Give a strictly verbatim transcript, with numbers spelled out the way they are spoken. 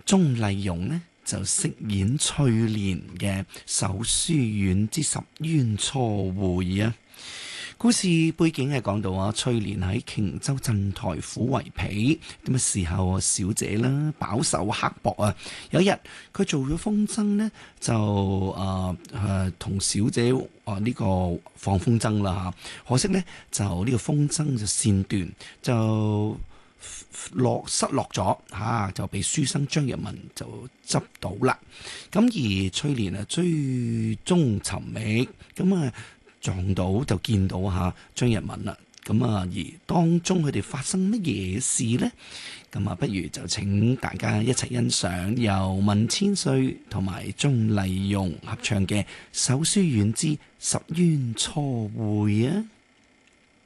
鍾麗蓉呢就飾演翠蓮嘅搜書院之十淵初會啊。故事背景係講到啊，翠蓮喺瓊州鎮台府為婢，咁啊時候啊小姐啦飽受刻薄啊。有一日佢做咗風箏呢，就誒誒同小姐啊呢個放風箏啦嚇，可惜呢，就呢個風箏就線斷，就落失落咗嚇，就被書生張日文就執到啦。咁而翠蓮啊追蹤尋覓，咁啊撞到就見到嚇張日文啦。咁啊而當中佢哋發生乜嘢事呢？咁啊不如就請大家一齊欣賞由文千歲同埋鍾麗蓉合唱嘅《搜書院之十淵初會》啊！